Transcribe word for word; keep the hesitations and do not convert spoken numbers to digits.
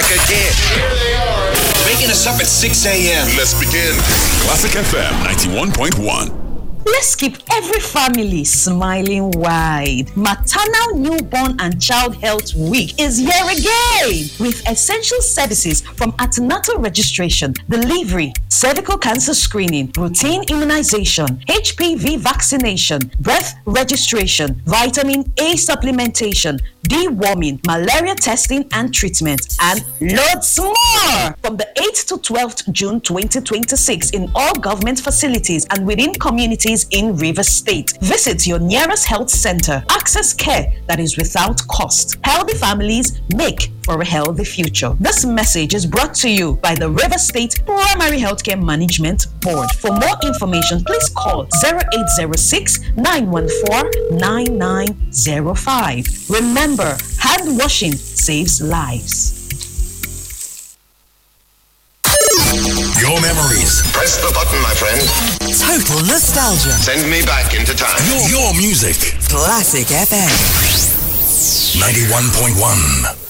back again. Here they are. Waking us up at six a.m. Let's begin. Classic F M ninety-one point one. Let's keep every family smiling wide. Maternal, Newborn and Child Health Week is here again with essential services from antenatal registration, delivery, cervical cancer screening, routine immunization, H P V vaccination, birth registration, vitamin A supplementation, deworming, malaria testing and treatment, and loads more. From the eighth to twelfth June twenty twenty-six in all government facilities and within communities in Rivers State. Visit your nearest health center. Access care that is without cost. Healthy families make for a healthy future. This message is brought to you by the Rivers State Primary Healthcare Management Board. For more information, please call zero eight zero six, nine one four, nine nine zero five. Remember, hand washing saves lives. Your memories. Press the button, my friend. Total nostalgia. Send me back into time. Your, your music. Classic F M ninety-one point one.